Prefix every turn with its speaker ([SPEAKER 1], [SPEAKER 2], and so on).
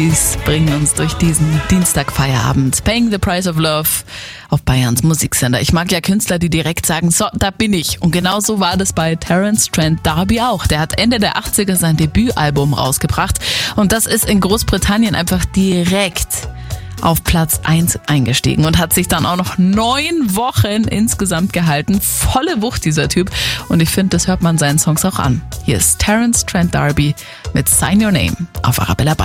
[SPEAKER 1] bringen uns durch diesen Dienstagfeierabend. Paying the Price of Love auf Bayerns Musiksender. Ich mag ja Künstler, die direkt sagen, so, da bin ich. Und genauso war das bei Terence Trent D'Arby auch. Der hat Ende der 80er sein Debütalbum rausgebracht. Und das ist in Großbritannien einfach direkt auf Platz 1 eingestiegen und hat sich dann auch noch 9 Wochen insgesamt gehalten. Volle Wucht, dieser Typ. Und ich finde, das hört man seinen Songs auch an. Hier ist Terence Trent D'Arby mit Sign Your Name auf Arabella Bayern.